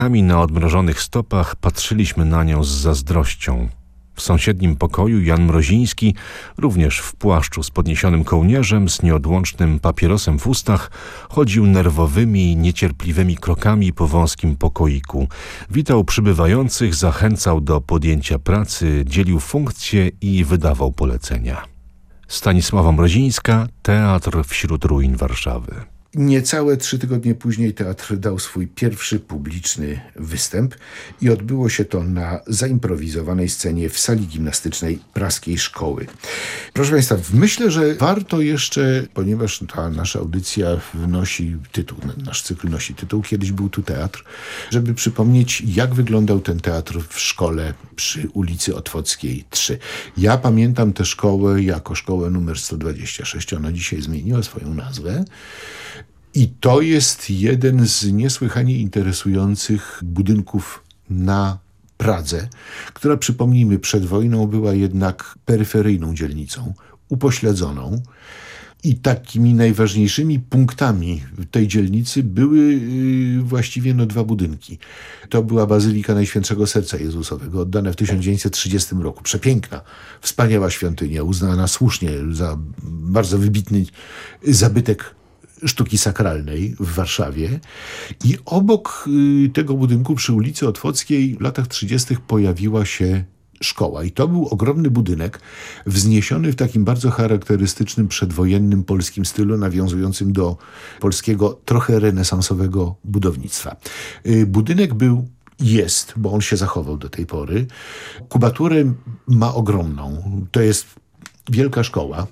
Nami na odmrożonych stopach patrzyliśmy na nią z zazdrością. W sąsiednim pokoju Jan Mroziński, również w płaszczu z podniesionym kołnierzem, z nieodłącznym papierosem w ustach, chodził nerwowymi, niecierpliwymi krokami po wąskim pokoiku. Witał przybywających, zachęcał do podjęcia pracy, dzielił funkcje i wydawał polecenia. Stanisława Mrozińska, Teatr wśród ruin Warszawy. Niecałe 3 tygodnie później teatr dał swój pierwszy publiczny występ i odbyło się to na zaimprowizowanej scenie w sali gimnastycznej Praskiej Szkoły. Proszę Państwa, myślę, że warto jeszcze, ponieważ ta nasza audycja nosi tytuł, nasz cykl nosi tytuł Kiedyś był tu teatr, żeby przypomnieć, jak wyglądał ten teatr w szkole przy ulicy Otwockiej 3. Ja pamiętam tę szkołę jako szkołę numer 126. Ona dzisiaj zmieniła swoją nazwę. I to jest jeden z niesłychanie interesujących budynków na Pradze, która, przypomnijmy, przed wojną była jednak peryferyjną dzielnicą, upośledzoną. I takimi najważniejszymi punktami tej dzielnicy były właściwie 2 budynki. To była Bazylika Najświętszego Serca Jezusowego, oddana w 1930 roku. Przepiękna, wspaniała świątynia, uznana słusznie za bardzo wybitny zabytek sztuki sakralnej w Warszawie. I obok tego budynku przy ulicy Otwockiej w latach 30. pojawiła się szkoła. I to był ogromny budynek wzniesiony w takim bardzo charakterystycznym przedwojennym polskim stylu, nawiązującym do polskiego trochę renesansowego budownictwa. Budynek jest, bo on się zachował do tej pory. Kubaturę ma ogromną. To jest wielka szkoła.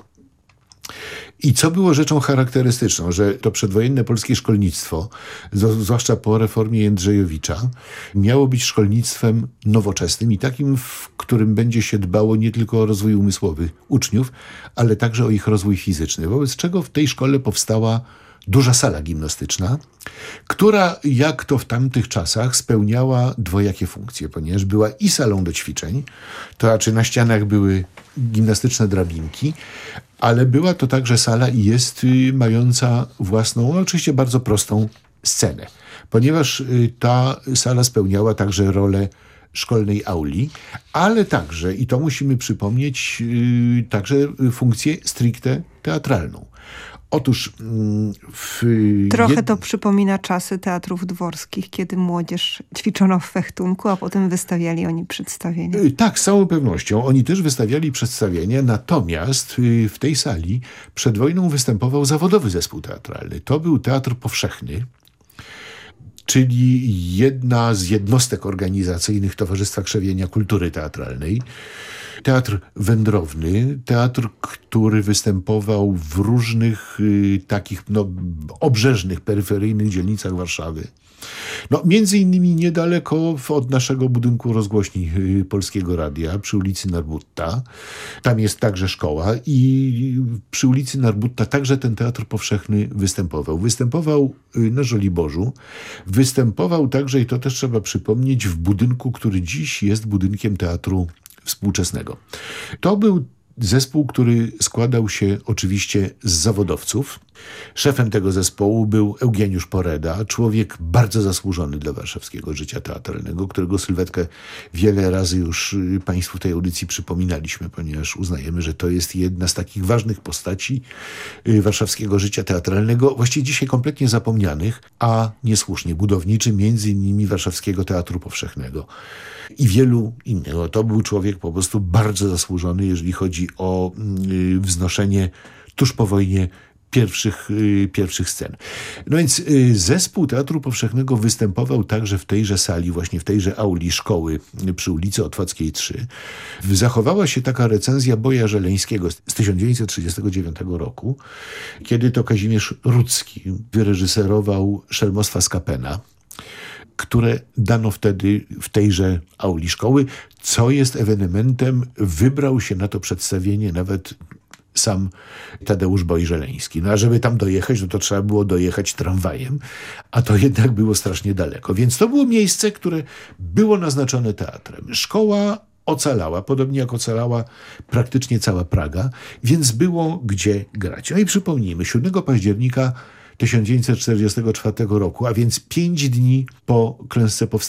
I co było rzeczą charakterystyczną, że to przedwojenne polskie szkolnictwo, zwłaszcza po reformie Jędrzejowicza, miało być szkolnictwem nowoczesnym i takim, w którym będzie się dbało nie tylko o rozwój umysłowy uczniów, ale także o ich rozwój fizyczny. Wobec czego w tej szkole powstała duża sala gimnastyczna, która, jak to w tamtych czasach, spełniała dwojakie funkcje, ponieważ była i salą do ćwiczeń, to znaczy na ścianach były gimnastyczne drabinki, ale była to także sala i jest mająca własną, oczywiście bardzo prostą scenę, ponieważ ta sala spełniała także rolę szkolnej auli, ale także, i to musimy przypomnieć, także funkcję stricte teatralną. Otóż trochę to przypomina czasy teatrów dworskich, kiedy młodzież ćwiczono w fechtunku, a potem wystawiali oni przedstawienia. Tak, z całą pewnością. Oni też wystawiali przedstawienia, natomiast w tej sali przed wojną występował zawodowy zespół teatralny. To był Teatr Powszechny, czyli jedna z jednostek organizacyjnych Towarzystwa Krzewienia Kultury Teatralnej. Teatr wędrowny, teatr, który występował w różnych takich obrzeżnych, peryferyjnych dzielnicach Warszawy. Między innymi niedaleko od naszego budynku rozgłośni Polskiego Radia, przy ulicy Narbutta. Tam jest także szkoła i przy ulicy Narbutta także ten Teatr Powszechny występował. Występował na Żoliborzu. Występował także, i to też trzeba przypomnieć, w budynku, który dziś jest budynkiem Teatru Współczesnego. To był zespół, który składał się oczywiście z zawodowców. Szefem tego zespołu był Eugeniusz Poreda, człowiek bardzo zasłużony dla warszawskiego życia teatralnego, którego sylwetkę wiele razy już Państwu w tej audycji przypominaliśmy, ponieważ uznajemy, że to jest jedna z takich ważnych postaci warszawskiego życia teatralnego, właściwie dzisiaj kompletnie zapomnianych, a niesłusznie budowniczy, między innymi Warszawskiego Teatru Powszechnego i wielu innych. To był człowiek po prostu bardzo zasłużony, jeżeli chodzi o wznoszenie tuż po wojnie pierwszych scen. Więc zespół Teatru Powszechnego występował także w tejże sali, właśnie w tejże auli szkoły przy ulicy Otwockiej 3. Zachowała się taka recenzja Boja Żeleńskiego z 1939 roku, kiedy to Kazimierz Rudzki wyreżyserował Szelmostwa Scapena, które dano wtedy w tejże auli szkoły. Co jest ewenementem, wybrał się na to przedstawienie nawet sam Tadeusz Boj Żeleński. A żeby tam dojechać, to trzeba było dojechać tramwajem, a to jednak było strasznie daleko. Więc to było miejsce, które było naznaczone teatrem. Szkoła ocalała, podobnie jak ocalała praktycznie cała Praga, więc było gdzie grać. I przypomnijmy, 7 października 1944 roku, a więc 5 dni po klęsce powstańczej.